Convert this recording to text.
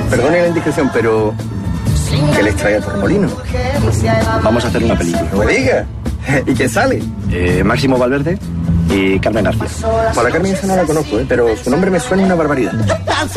Perdone la indiscreción, pero... ¿qué les trae a Torremolinos? Vamos a hacer una película. ¡No me diga! ¿Y quién sale? Máximo Valverde y Carmen García. Bueno, la Carmen esa no la conozco, pero su nombre me suena una barbaridad.